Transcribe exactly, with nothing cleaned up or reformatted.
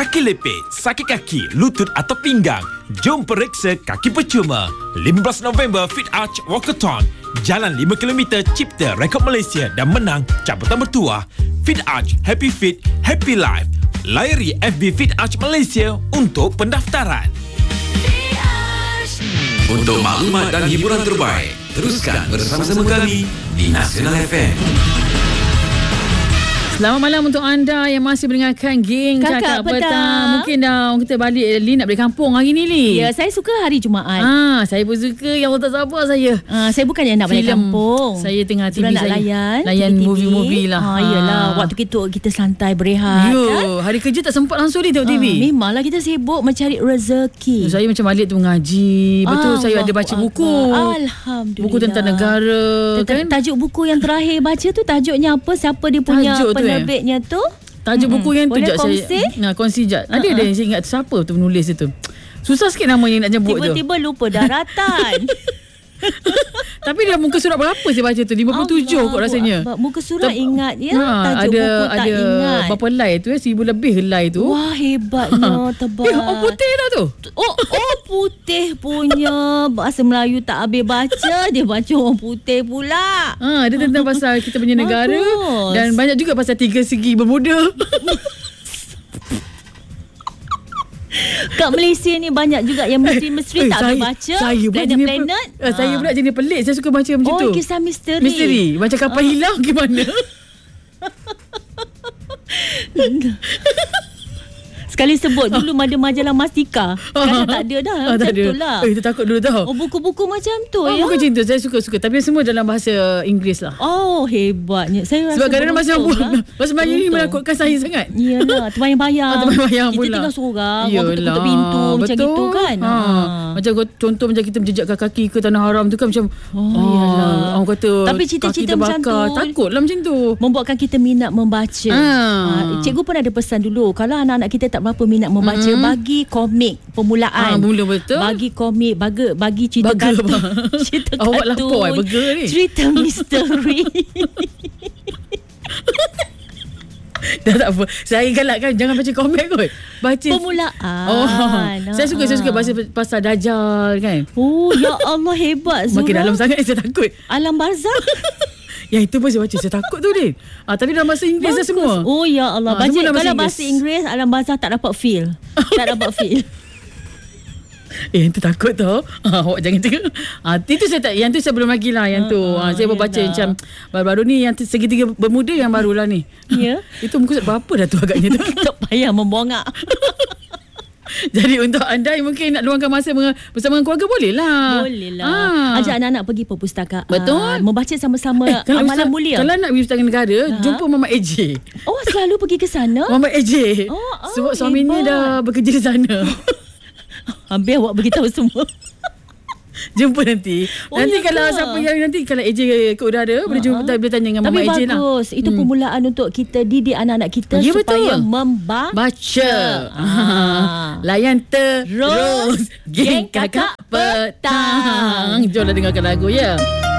Kaki lepit, sakit kaki, lutut atau pinggang? Jom periksa kaki percuma. lima belas November Fit Arch Walkathon. Jalan lima kilometer cipta rekod Malaysia dan menang cabutan bertuah. Fit Arch, Happy Fit, Happy Life. Layari F B Fit Arch Malaysia untuk pendaftaran. Untuk maklumat dan hiburan terbaik, teruskan bersama-sama kami di Nasional F M. Selamat malam untuk anda yang masih mendengarkan Geng Cakap Petang. Petang. Mungkin dah orang kita balik, Li nak balik kampung hari ni, Li. Ya, saya suka hari Jumaat. Ah, saya pun suka. Yang tak sabar saya. Ah, saya bukannya nak balik kampung. Saya tengah T V nak saya. layan. Layan T V. movie-movie lah. Ah, yelah. Waktu kita, kita santai berehat. Yo, kan? hari kerja tak sempat langsung ni tengok T V. Ah, memanglah kita sibuk mencari rezeki. Saya macam balik tu mengaji. Betul, ah, saya ada baca buku. Alhamdulillah. Buku tentang negara. Tentang, kan? Tajuk buku yang terakhir baca tu tajuknya apa? Siapa dia punya Tajuk tu, penerbitnya eh? tu? Tajuk Mm-mm. buku yang tu Boleh jap kongsi? saya. Nah, kongsi jap. Ada Uh-uh. ada yang saya ingat siapa tu penulis itu. Susah sikit nama yang nak nyebut tu. Tiba-tiba lupa daratan. Tapi dia muka surat berapa saya baca tu? lima puluh tujuh kot rasanya. Akbar. Muka surat Tep- ingat ya, ha, tajuk ada, buku tak ada ingat. Berapa helai tu ya? Seribu lebih helai tu. Wah, hebatnya, tebal. Eh, oh putih dah tu. Oh, oh putih punya. Bahasa Melayu tak habis baca, dia baca orang putih pula. Ha, dia tentang pasal kita punya negara. Bagus. Dan banyak juga pasal tiga segi bermuda. Kat Malaysia ni banyak juga yang misteri-misteri Eh, tak saya, habis baca. Saya pula jenis Planet-planet. pe- uh, Saya pula jenis pelik. Saya suka baca macam Oh, tu. kisah misteri. Misteri. Macam kapal Ah. hilang gimana? Sekali sebut dulu ada majalah Mastika. Sekarang tak ada dah. Ah, Macam tak ada. tu lah. Eh, kita takut dulu tau. Oh, buku-buku macam tu Oh, ya. buku cinta saya suka-suka. Tapi semua dalam bahasa Inggeris lah. Oh, hebatnya. Saya Sebab rasa kadang-kadang bahasa beruntung buat lah. bahasa Melayu ni Beruntung. menakutkan saya sangat. Iyalah, terbayang-bayang. Ah, terbayang-bayang kita pula. Kita tinggal seorang, orang Yelah, ketuk-ketuk pintu macam betul. gitu kan. Ha. Macam contoh macam kita menjejakkan kaki ke tanah haram tu kan macam Oh, iyalah. orang kata Tapi cerita-cerita kaki macam terbakar. tu Takutlah macam tu. membuatkan kita minat membaca. Ah. Ha, cikgu pun ada pesan dulu, kalau anak-anak kita tak berapa minat membaca, Mm. bagi komik permulaan. Ah, mula betul. Bagi komik, bagi, bagi cerita Burger kartun. apa? cerita Awak kartun. lapar eh, burger ni. Cerita misteri. Dah tak apa. Saya galakkan jangan baca komik kot. Baca Permulaan. Oh. Ah. Saya suka saya suka baca pasal Dajjal kan. Oh, ya Allah, hebat Zura. Makin dalam sangat saya takut. Alam barzakh. Yang itu pun saya baca. Saya takut tu Din. Ah, tapi dalam bahasa Inggeris dah semua. Oh ya Allah. Ah, Baca, semua dalam kalau bahasa bahasa Inggeris, alam barzakh tak dapat feel. tak dapat feel. Eh, yang tu takut tau. Ah, awak jangan cakap. Ah, itu saya tak, yang tu saya belum lagi lah yang tu. Ah, Ah, saya baru baca yelah. macam baru-baru ni yang tu segitiga bermuda yang barulah ni. Ya. Itu muka surat berapa dah tu agaknya tu. Tak payah membongak. Jadi untuk anda yang mungkin nak luangkan masa menga- bersama dengan keluarga boleh lah. Boleh lah. Ah. Ajak anak-anak pergi perpustakaan. Betul. Membaca sama-sama Eh, kalau amalan Ustaz- mulia. Kalau nak pergi Pustaka Negara, jumpa Mama A J. Oh, selalu pergi ke sana? Mama A J. Oh, oh, Sebab suaminya hebat. dah bekerja di sana. Habis awak beritahu semua. Jumpa nanti. Oh, nanti ya kalau ke? siapa yang nanti kalau A J ke udara, boleh jumpa, boleh tanya dengan Tapi Mama A J lah. bagus. Itu Hmm. permulaan untuk kita didik anak-anak kita Ya, supaya betul. membaca. Baca. Ah. Layan terus. Terus. Geng Kakak Petang. Jomlah dengarkan lagu ya.